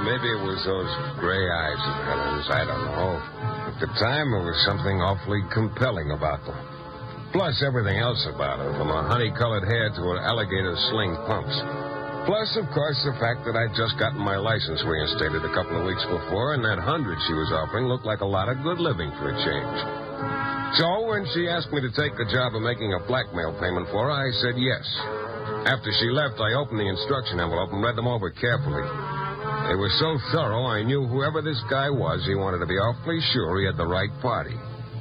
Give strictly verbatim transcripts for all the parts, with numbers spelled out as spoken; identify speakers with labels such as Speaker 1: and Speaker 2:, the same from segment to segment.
Speaker 1: maybe it was those gray eyes of Helen's. I don't know. At the time, there was something awfully compelling about them. Plus everything else about her, from her honey-colored hair to her alligator sling pumps. Plus, of course, the fact that I'd just gotten my license reinstated a couple of weeks before, and that hundred she was offering looked like a lot of good living for a change. So, when she asked me to take the job of making a blackmail payment for her, I said yes. After she left, I opened the instruction envelope and read them over carefully. They were so thorough, I knew whoever this guy was, he wanted to be awfully sure he had the right party.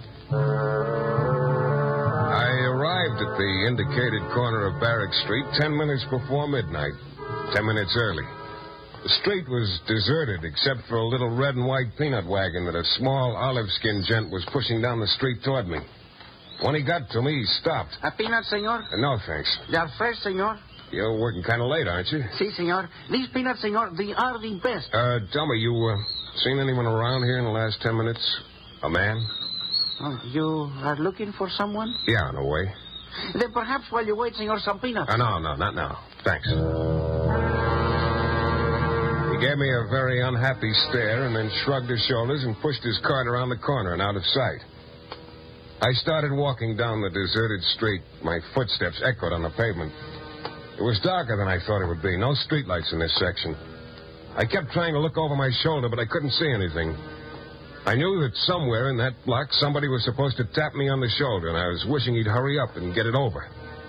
Speaker 1: I arrived at the indicated corner of Barrack Street ten minutes before midnight, ten minutes early. The street was deserted except for a little red and white peanut wagon that a small olive-skinned gent was pushing down the street toward me. When he got to me, he stopped.
Speaker 2: A peanut, senor?
Speaker 1: Uh, no, thanks.
Speaker 2: They are fresh, senor.
Speaker 1: You're working kind of late, aren't you?
Speaker 2: Si, senor. These peanuts, senor, they are the best.
Speaker 1: Uh, tell me, you uh, seen anyone around here in the last ten minutes? A man?
Speaker 2: Oh, you are looking for someone?
Speaker 1: Yeah, in a way.
Speaker 2: Then perhaps while you wait, senor, some peanuts.
Speaker 1: Uh, no, no, not now. Thanks. He gave me a very unhappy stare and then shrugged his shoulders and pushed his cart around the corner and out of sight. I started walking down the deserted street. My footsteps echoed on the pavement. It was darker than I thought it would be. No streetlights in this section. I kept trying to look over my shoulder, but I couldn't see anything. I knew that somewhere in that block somebody was supposed to tap me on the shoulder, and I was wishing he'd hurry up and get it over.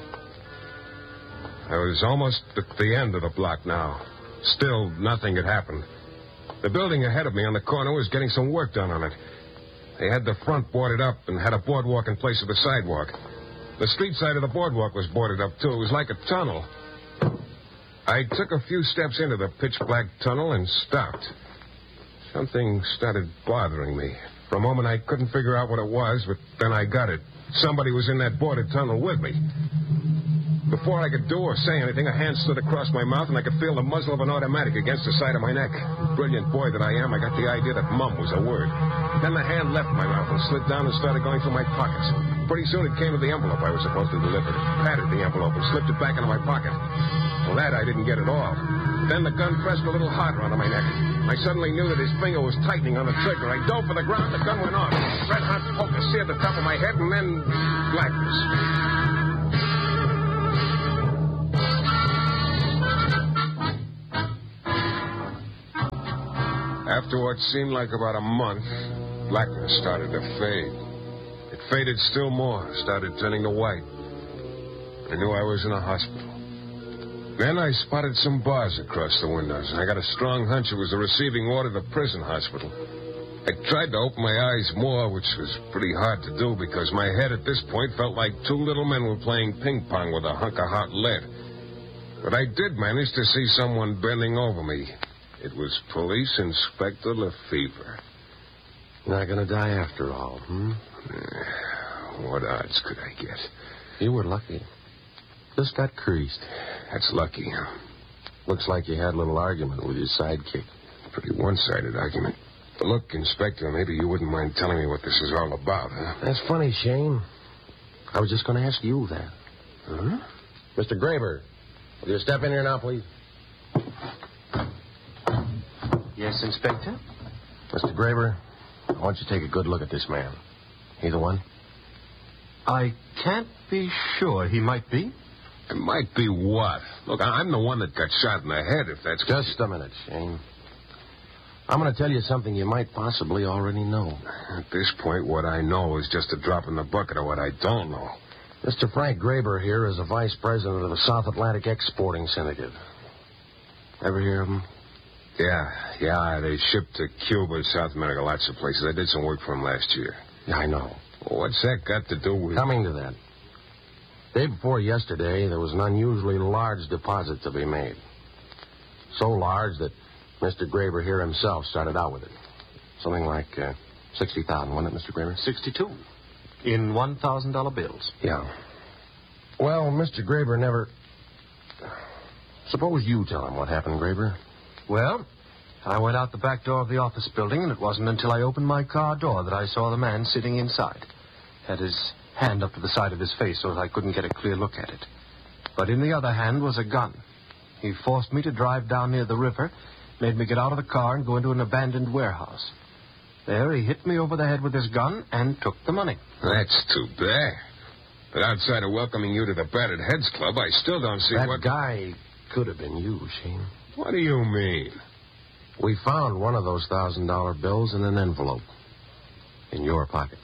Speaker 1: I was almost at the end of the block now. Still, nothing had happened. The building ahead of me on the corner was getting some work done on it. They had the front boarded up and had a boardwalk in place of the sidewalk. The street side of the boardwalk was boarded up, too. It was like a tunnel. I took a few steps into the pitch-black tunnel and stopped. Something started bothering me. For a moment, I couldn't figure out what it was, but then I got it. Somebody was in that boarded tunnel with me. Before I could do or say anything, a hand slid across my mouth, and I could feel the muzzle of an automatic against the side of my neck. Brilliant boy that I am, I got the idea that mum was a word. Then the hand left my mouth and slid down and started going through my pockets. Pretty soon it came to the envelope I was supposed to deliver. Patted the envelope and slipped it back into my pocket. Well, that I didn't get at all. Then the gun pressed a little harder onto my neck. I suddenly knew that his finger was tightening on the trigger. I dove for the ground. The gun went off. Red-hot poker seared the top of my head, and then blackness. After what seemed like about a month, blackness started to fade. It faded still more, started turning to white. I knew I was in a hospital. Then I spotted some bars across the windows, and I got a strong hunch it was the receiving ward of the prison hospital. I tried to open my eyes more, which was pretty hard to do because my head at this point felt like two little men were playing ping pong with a hunk of hot lead. But I did manage to see someone bending over me. It was Police Inspector Lefevre.
Speaker 3: You're not going to die after all, hmm?
Speaker 1: What odds could I get?
Speaker 3: You were lucky. Just got creased.
Speaker 1: That's lucky.
Speaker 3: Looks like you had a little argument with your sidekick.
Speaker 1: Pretty one-sided argument. But look, Inspector, maybe you wouldn't mind telling me what this is all about, huh?
Speaker 3: That's funny, Shane. I was just going to ask you that.
Speaker 1: Huh?
Speaker 3: Mister Graber, will you step in here now, please?
Speaker 2: Yes, Inspector?
Speaker 3: Mister Graber, I want you to take a good look at this man. He the one?
Speaker 4: I can't be sure. He might be.
Speaker 1: It might be what? Look, I'm the one that got shot in the head, if that's...
Speaker 3: Just a minute, Shane. I'm going to tell you something you might possibly already know.
Speaker 1: At this point, what I know is just a drop in the bucket of what I don't know.
Speaker 3: Mister Frank Graber here is a vice president of the South Atlantic Exporting Syndicate. Ever hear of him?
Speaker 1: Yeah, yeah, they shipped to Cuba, South America, lots of places. I did some work for them last year.
Speaker 3: Yeah, I know.
Speaker 1: Well, what's that got to do with...
Speaker 3: Coming to that. Day before yesterday, there was an unusually large deposit to be made. So large that Mister Graber here himself started out with it. Something like uh, sixty thousand dollars, wasn't it, Mister Graber?
Speaker 4: Sixty-two. In one thousand dollar bills.
Speaker 3: Yeah. Well, Mister Graber never... Suppose you tell him what happened, Graber.
Speaker 4: Well, I went out the back door of the office building, and it wasn't until I opened my car door that I saw the man sitting inside. Had his hand up to the side of his face so that I couldn't get a clear look at it. But in the other hand was a gun. He forced me to drive down near the river made me get out of the car and go into an abandoned warehouse. There, he hit me over the head with his gun and took the money.
Speaker 1: That's too bad. But outside of welcoming you to the Battered Heads Club, I still don't see
Speaker 3: That
Speaker 1: what...
Speaker 3: guy could have been you, Shane.
Speaker 1: What do you mean?
Speaker 3: We found one of those thousand dollar bills in an envelope in your pocket.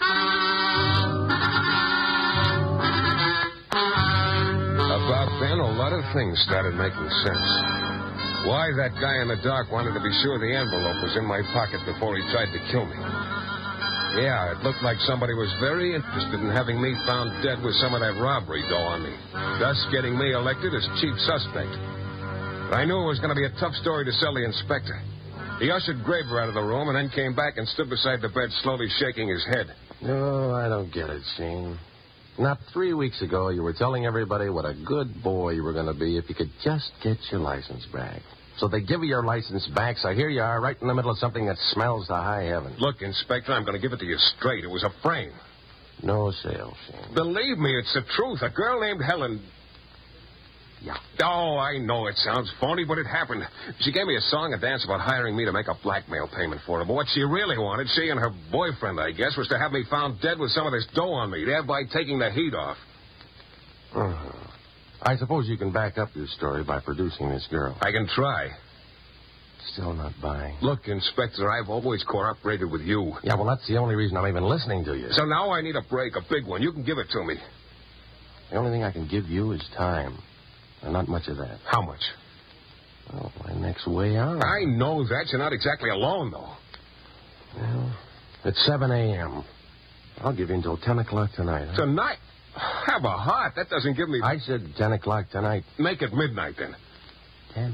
Speaker 1: About then, a lot of things started making sense. Why that guy in the dark wanted to be sure the envelope was in my pocket before he tried to kill me. Yeah, it looked like somebody was very interested in having me found dead with some of that robbery dough on me, thus getting me elected as chief suspect. But I knew it was going to be a tough story to sell the inspector. He ushered Graber out of the room and then came back and stood beside the bed, slowly shaking his head.
Speaker 3: No, I don't get it, Shane. Not three weeks ago, you were telling everybody what a good boy you were going to be if you could just get your license back. So they give you your license back, so here you are, right in the middle of something that smells to high heaven.
Speaker 1: Look, Inspector, I'm going to give it to you straight. It was a frame.
Speaker 3: No sale, Shane.
Speaker 1: Believe me, it's the truth. A girl named Helen...
Speaker 3: Yeah.
Speaker 1: Oh, I know it sounds phony, but it happened. She gave me a song and dance about hiring me to make a blackmail payment for her. But what she really wanted, she and her boyfriend, I guess, was to have me found dead with some of this dough on me, thereby taking the heat off.
Speaker 3: Uh-huh. I suppose you can back up your story by producing this girl.
Speaker 1: I can try.
Speaker 3: Still not buying.
Speaker 1: Look, Inspector, I've always cooperated with you.
Speaker 3: Yeah, well, that's the only reason I'm even listening to you.
Speaker 1: So now I need a break, a big one. You can give it to me.
Speaker 3: The only thing I can give you is time. And not much of that.
Speaker 1: How much?
Speaker 3: Well, my next way out.
Speaker 1: I know that. You're not exactly alone, though.
Speaker 3: Well, it's seven a.m. I'll give you until ten o'clock tonight. Huh?
Speaker 1: Tonight? Have a heart. That doesn't give me...
Speaker 3: I said ten o'clock tonight.
Speaker 1: Make it midnight, then.
Speaker 3: ten?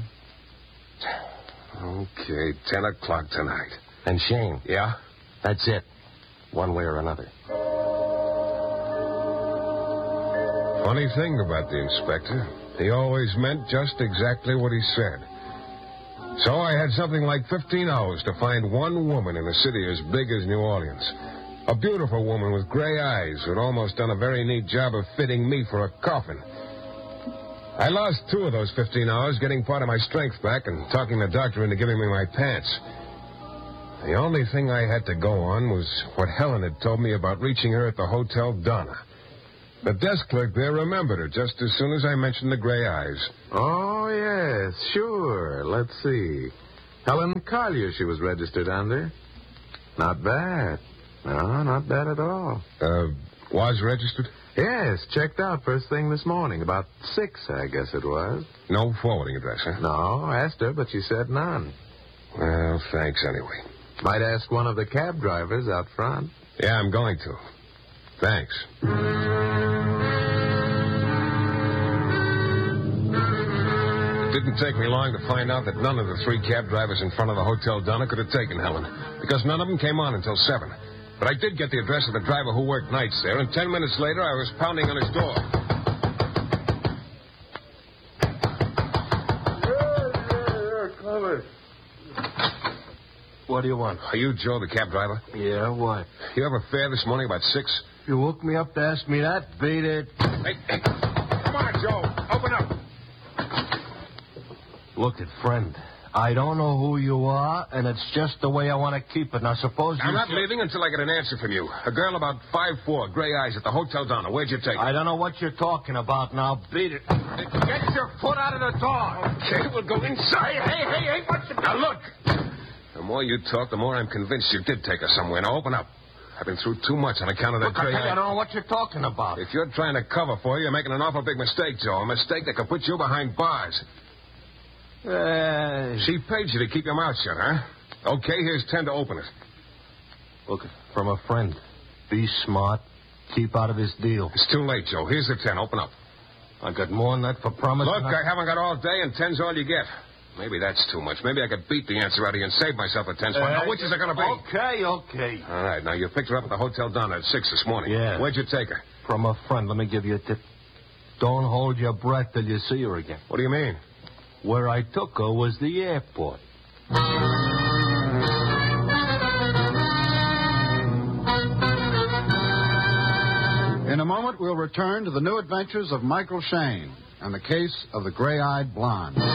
Speaker 1: Okay, ten o'clock tonight.
Speaker 3: And Shane.
Speaker 1: Yeah?
Speaker 3: That's it. One way or another.
Speaker 1: Funny thing about the inspector. He always meant just exactly what he said. So I had something like fifteen hours to find one woman in a city as big as New Orleans. A beautiful woman with gray eyes who had almost done a very neat job of fitting me for a coffin. I lost two of those fifteen hours getting part of my strength back and talking the doctor into giving me my pants. The only thing I had to go on was what Helen had told me about reaching her at the Hotel Donna. The desk clerk there remembered her just as soon as I mentioned the gray eyes.
Speaker 5: Oh, yes, sure. Let's see. Helen Collier she was registered under. Not bad. No, not bad at all.
Speaker 1: Uh, was registered?
Speaker 5: Yes, checked out first thing this morning. About six, I guess it was.
Speaker 1: No forwarding address, huh?
Speaker 5: No, asked her, but she said none.
Speaker 1: Well, thanks anyway.
Speaker 5: Might ask one of the cab drivers out front.
Speaker 1: Yeah, I'm going to. Thanks. It didn't take me long to find out that none of the three cab drivers in front of the Hotel Donna could have taken Helen, because none of them came on until seven. But I did get the address of the driver who worked nights there, and ten minutes later I was pounding on his door.
Speaker 4: What do you want?
Speaker 1: Are you Joe, the cab driver?
Speaker 4: Yeah, what?
Speaker 1: You have a fare this morning about six?
Speaker 4: You woke me up to ask me that? Beat it.
Speaker 1: Hey, hey, come on, Joe. Open up.
Speaker 4: Look it, friend. I don't know who you are, and it's just the way I want to keep it. Now, suppose you...
Speaker 1: I'm not
Speaker 4: should...
Speaker 1: leaving until I get an answer from you. A girl about five foot four, gray eyes at the Hotel Donna. Where'd you take her?
Speaker 4: I don't know what you're talking about now. Beat it.
Speaker 1: Get your foot out of the door. Okay, we'll go inside. Hey, hey, hey, what's the... Now, look. The more you talk, the more I'm convinced you did take her somewhere. Now, open up. I've been through too much on account of that
Speaker 4: Look,
Speaker 1: gray
Speaker 4: I,
Speaker 1: eye.
Speaker 4: I don't know what you're talking about.
Speaker 1: If you're trying to cover for you, you're making an awful big mistake, Joe. A mistake that could put you behind bars.
Speaker 4: Uh,
Speaker 1: She paid you to keep your mouth shut, huh? Okay, here's ten to open it.
Speaker 4: Look, from a friend. Be smart. Keep out of this deal.
Speaker 1: It's too late, Joe. Here's the ten. Open up.
Speaker 4: I got more than that for promise.
Speaker 1: Look, I haven't got all day, and ten's all you get. Maybe that's too much. Maybe I could beat the answer out of you and save myself a ten spot.
Speaker 4: Uh,
Speaker 1: now, which is it going to be?
Speaker 4: Okay, okay.
Speaker 1: All right, now, you picked her up at the Hotel Donna at six this morning.
Speaker 4: Yeah.
Speaker 1: Where'd you take her?
Speaker 4: From a friend. Let me give you a tip. Don't hold your breath till you see her again.
Speaker 1: What do you mean?
Speaker 4: Where I took her was the airport.
Speaker 6: In a moment, we'll return to the new adventures of Michael Shayne and the case of the gray-eyed blonde.